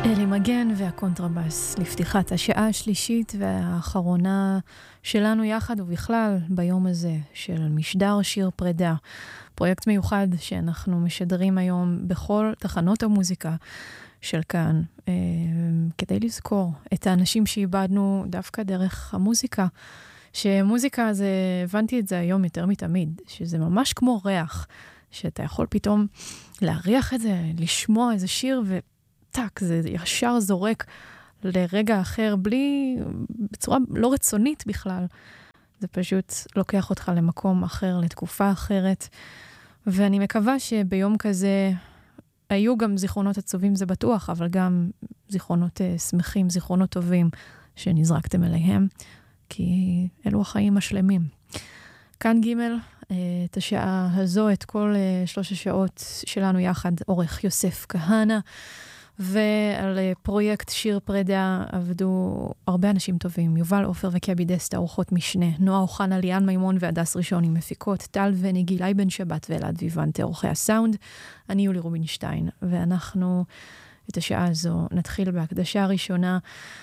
אלי מגן והקונטרבס לפתיחת השעה השלישית והאחרונה שלנו יחד ובכלל ביום הזה של משדר שיר פרידה, פרויקט מיוחד שאנחנו משדרים היום בכל תחנות המוזיקה של כאן, כדי לזכור את האנשים שאיבדנו דווקא דרך המוזיקה, שמוזיקה זה, הבנתי את זה היום יותר מתמיד, שזה ממש כמו ריח, שאתה יכול פתאום להריח את זה, לשמוע איזה שיר טק, זה ישר זורק לרגע אחר, בצורה לא רצונית בכלל. זה פשוט לוקח אותך למקום אחר, לתקופה אחרת. ואני מקווה שביום כזה היו גם זיכרונות עצובים, זה בטוח, אבל גם זיכרונות שמחים, זיכרונות טובים שנזרקתם אליהם, כי אלו החיים השלמים. כאן ג' את השעה הזו, את כל 3 השעות שלנו יחד, עורך יוסף כהנא, ועל פרויקט שיר פרידה עבדו הרבה אנשים טובים, יובל עופר וקבי דסטה, אורחות משנה, נועה אוחנה, ליאן מימון והדס ראשוני מפיקות, טל וניגי, לי בן שבת ואלעד ויוונטה, עורכי הסאונד, אני יולי רובינשטיין, ואנחנו את השעה הזו נתחיל בהקדשה הראשונה,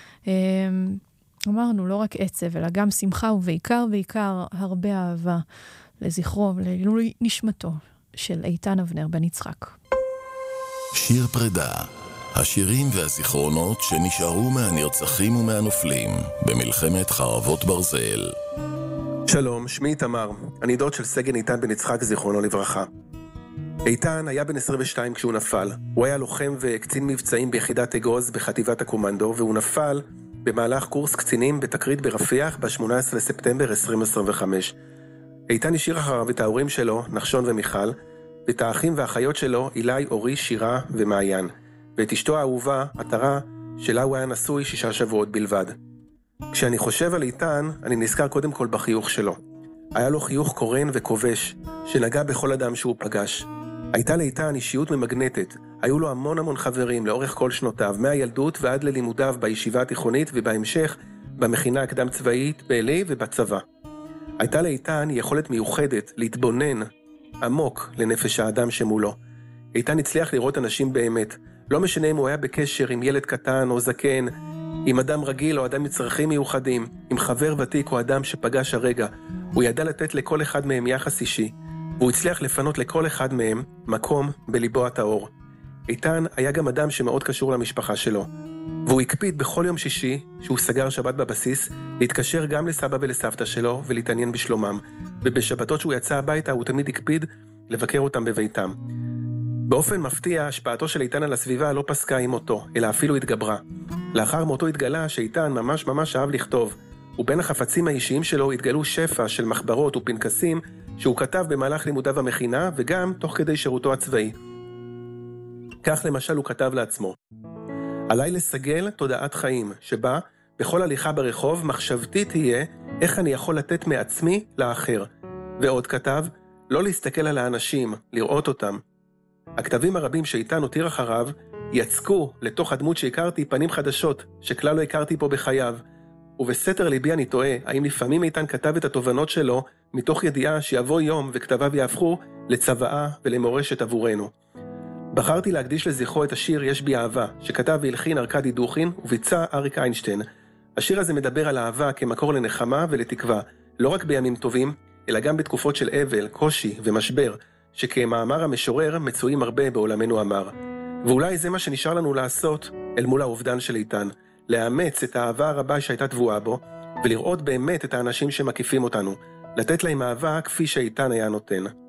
אמרנו לא רק עצב, אלא גם שמחה ובעיקר הרבה אהבה לזכרו ולעילוי נשמתו של איתן אבנר בן יצחק. שיר פרידה, השירים והזיכרונות שנשארו מהנרצחים ומהנופלים במלחמת חרבות ברזל. שלום, שמי תמר, אני דוד של סגן איתן בן יצחק זיכרונו לברכה. איתן היה בן 22 כשהוא נפל. הוא היה לוחם וקצין מבצעים ביחידת אגוז בחטיבת הקומנדו, והוא נפל במהלך קורס קצינים בתקרית ברפיח ב-18 לספטמבר 2025. איתן השאיר אחריו את ההורים שלו, נחשון ומיכל, ואת האחים והאחיות שלו, אילי, אורי, שירה ומעיין, ואת אשתו האהובה, עטרה, שלה הוא היה נשוי 6 שבועות בלבד. כשאני חושב על איתן, אני נזכר קודם כל בחיוך שלו. היה לו חיוך קורן וכובש, שנגע בכל אדם שהוא פגש. הייתה לאיתן אישיות ממגנטת, היו לו המון חברים לאורך כל שנותיו, מהילדות ועד ללימודיו בישיבה התיכונית ובהמשך במכינה הקדם צבאית בעלי ובצבא. הייתה לאיתן יכולת מיוחדת להתבונן עמוק לנפש האדם שמולו. איתן הצליח לראות אנשים באמת, לא משנה אם הוא היה בקשר עם ילד קטן או זקן, עם אדם רגיל או אדם מצרכים מיוחדים, עם חבר ותיק או אדם שפגש הרגע. הוא ידע לתת לכל אחד מהם יחס אישי, והוא הצליח לפנות לכל אחד מהם מקום בליבו הטהור. איתן היה גם אדם שמאוד קשור למשפחה שלו, והוא הקפיד בכל יום שישי, שהוא סגר שבת בבסיס, להתקשר גם לסבא ולסבתא שלו ולהתעניין בשלומם, ובשבתות שהוא יצא הביתה הוא תמיד הקפיד לבקר אותם בביתם. באופן מפתיע, השפעתו של איתן על הסביבה לא פסקה עם מותו, אלא אפילו התגברה. לאחר מותו התגלה שאיתן ממש אהב לכתוב, ובין החפצים האישיים שלו התגלו שפע של מחברות ופנקסים שהוא כתב במהלך לימודיו המכינה וגם תוך כדי שירותו הצבאי. כך למשל הוא כתב לעצמו: עליי לסגל תודעת חיים, שבה בכל הליכה ברחוב מחשבתי תהיה איך אני יכול לתת מעצמי לאחר. ועוד כתב, לא להסתכל על האנשים, לראות אותם. הכתבים הרבים שאיתן הותיר אחריו יצקו לתוך הדמות שהכרתי פנים חדשות שכלל לא הכרתי פה בחייו. ובסתר ליבי אני תוהה, האם לפעמים איתן כתב את התובנות שלו מתוך ידיעה שיבוא יום וכתביו יהפכו לצוואה ולמורשת עבורנו. בחרתי להקדיש לזכרו את השיר יש בי אהבה, שכתב והלחין ארקדי דוכין וביצע אריק איינשטיין. השיר הזה מדבר על אהבה כמקור לנחמה ולתקווה, לא רק בימים טובים, אלא גם בתקופות של אבל, קושי ומשבר, שכמאמר המשורר מצויים הרבה בעולמנו אמר. ואולי זה מה שנשאר לנו לעשות אל מול האובדן של איתן, לאמץ את האהבה הרבה שהייתה טבועה בו, ולראות באמת את האנשים שמקיפים אותנו, לתת להם אהבה כפי שאיתן היה נותן.